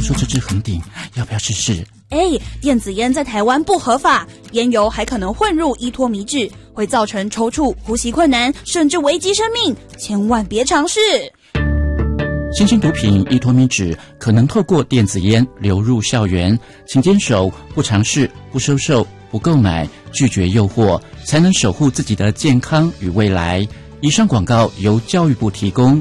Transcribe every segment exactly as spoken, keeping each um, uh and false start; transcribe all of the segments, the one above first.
说这支红顶要不要试试？ 哎，电子烟在台湾不合法，烟油还可能混入依托米酯，会造成抽搐、呼吸困难，甚至危及生命，千万别尝试。 新型毒品依托米酯可能透过电子烟流入校园，请坚守不尝试、不收受、不购买，拒绝诱惑，才能守护自己的健康与未来。以上广告由教育部提供。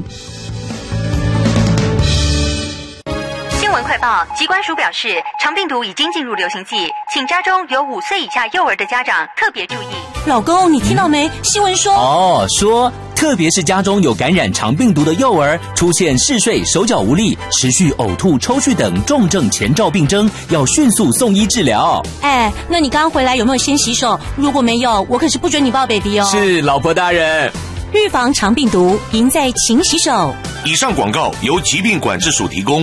新闻快报，疾管署表示，肠病毒已经进入流行季，请家中有五岁以下幼儿的家长特别注意。 老公，你听到没？新闻说哦，说特别是家中有感染肠病毒的幼儿，出现嗜睡、手脚无力、持续呕吐、抽搐等重症前兆病征，要迅速送医治疗。 哎，那你刚刚回来有没有先洗手？如果没有，我可是不准你抱 baby 哦。 是，老婆大人。 预防肠病毒，赢在勤洗手。 以上广告由疾病管制署提供。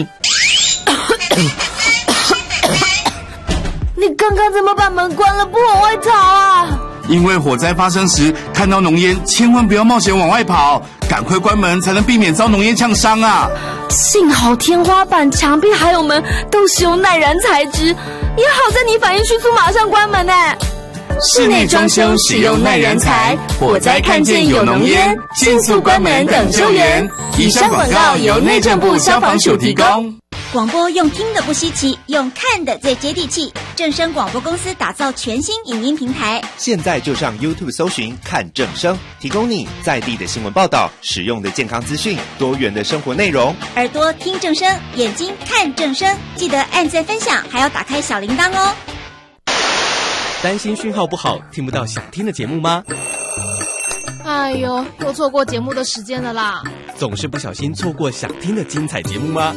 你刚刚怎么把门关了不往外逃啊？ 因为火灾发生时看到浓烟，千万不要冒险往外跑，赶快关门才能避免遭浓烟呛伤啊！ 幸好天花板、墙壁还有门都使用耐燃材质，也好在你反应迅速，马上关门呢。 室内装修使用耐燃材，火灾看见有浓烟，迅速关门等救援。以上广告由内政部消防署提供。 广播用听的不稀奇，用看的最接地气。正声广播公司打造全新影音平台， 现在就上 YouTube 搜寻看正声，提供你在地的新闻报道、实用的健康资讯、多元的生活内容。 耳朵听正声，眼睛看正声，记得按赞分享，还要打开小铃铛哦。 担心讯号不好，听不到想听的节目吗？ 哎呦，又错过节目的时间了啦！ 总是不小心错过想听的精彩节目吗？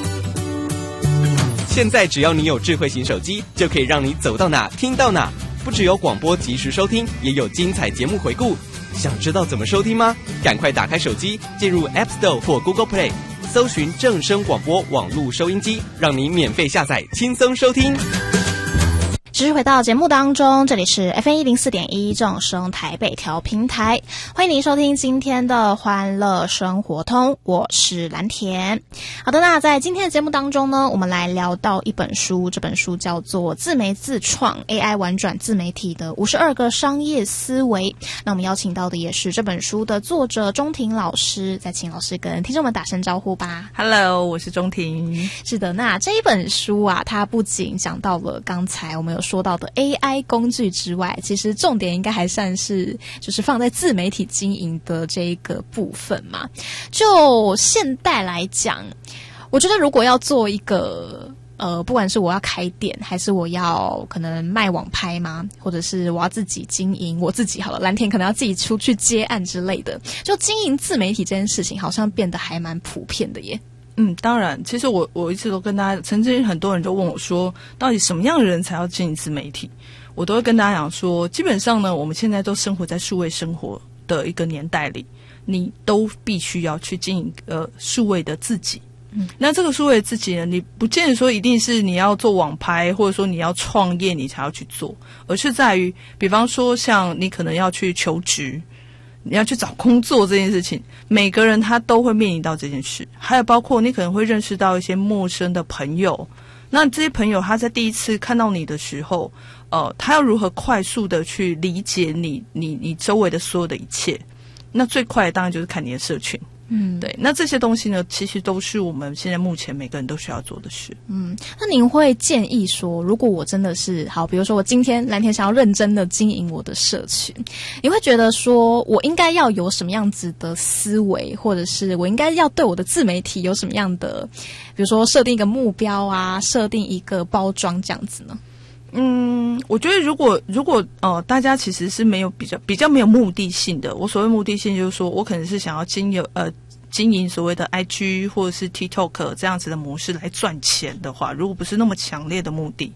现在只要你有智慧型手机，就可以让你走到哪听到哪。不只有广播及时收听，也有精彩节目回顾。想知道怎么收听吗？赶快打开手机，进入 App Store 或 Google Play， 搜寻正声广播网络收音机，让你免费下载，轻松收听。 继续回到节目当中，这里是 F M 一零四点一正声台北调频台，欢迎您收听今天的欢乐生活通，我是蓝田。好的，那在今天的节目当中呢，我们来聊到一本书，这本书叫做《自媒自创 A I 玩转自媒体的五十二个商业思维》。那我们邀请到的也是这本书的作者钟婷老师，再请老师跟听众们打声招呼吧。 Hello， 我是钟婷。 是的，那这一本书啊，它不仅讲到了刚才我们有说到的 A I 工具之外，其实重点应该还算是就是放在自媒体经营的这一个部分嘛。就现代来讲，我觉得如果要做一个呃，不管是我要开店，还是我要可能卖网拍吗，或者是我要自己经营我自己好了，蓝田可能要自己出去接案之类的，就经营自媒体这件事情好像变得还蛮普遍的耶。 嗯，当然，其实我我一直都跟大家，曾经很多人就问我说，到底什么样的人才要经营自媒体？我都会跟大家讲说，基本上呢，我们现在都生活在数位生活的一个年代里，你都必须要去经营呃数位的自己。嗯，那这个数位的自己呢，你不见得说一定是你要做网拍，或者说你要创业你才要去做，而是在于，比方说像你可能要去求职。你要去找工作这件事情，每个人他都会面临到这件事，还有包括你可能会认识到一些陌生的朋友，那这些朋友他在第一次看到你的时候，呃，他要如何快速的去理解你你你周围的所有的一切？那最快的当然就是看你的社群。嗯，对，那这些东西呢，其实都是我们现在目前每个人都需要做的事。 嗯，那您会建议说，如果我真的是好，比如说我今天蓝田想要认真的经营我的社群，你会觉得说我应该要有什么样子的思维，或者是我应该要对我的自媒体有什么样的，比如说设定一个目标啊，设定一个包装这样子呢？ 嗯，我觉得如果如果呃大家其实是没有比较比较没有目的性的，我所谓目的性就是说我可能是想要经营呃经营所谓的 I G 或者是 TikTok 这样子的模式来赚钱的话，如果不是那么强烈的目的，